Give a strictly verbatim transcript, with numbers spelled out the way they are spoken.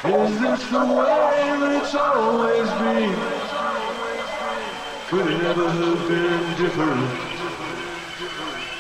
Is this the way that it's always been? Could it ever have been different?